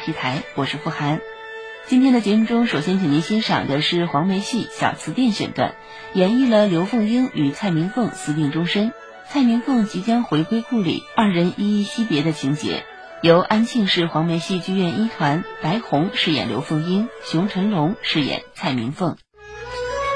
P 台，我是傅涵。今天的节目中，首先请您欣赏的是黄梅戏小词典选段，演绎了刘凤英与蔡明凤私定终身，蔡明凤即将回归故里，二人依依惜别的情节。由安庆市黄梅戏剧院一团白虹饰演刘凤英，熊晨龙饰演蔡明凤。